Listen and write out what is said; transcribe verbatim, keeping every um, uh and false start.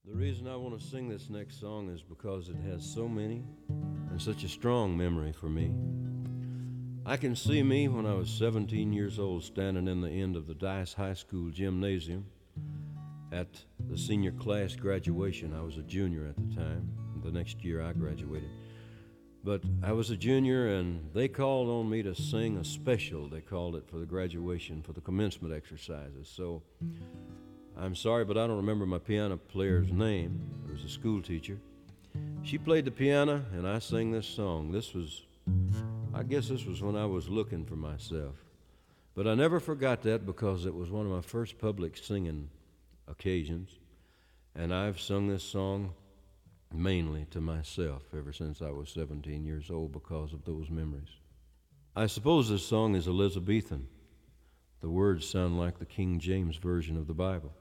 The reason I want to sing this next song is because it has so many and such a strong memory for me. I can see me when I was seventeen years old standing in the end of the Dice High School gymnasium at the senior class graduation. I was a junior at the time. The next year I graduated. But I was a junior, and they called on me to sing a special. They called it for the graduation, for the commencement exercises. So I'm sorry, but I don't remember my piano player's name. It was a school teacher. She played the piano, and I sang this song. This was, I guess this was when I was looking for myself. But I never forgot that because it was one of my first public singing occasions. And I've sung this song mainly to myself ever since I was seventeen years old because of those memories. I suppose this song is Elizabethan. The words sound like the King James Version of the Bible.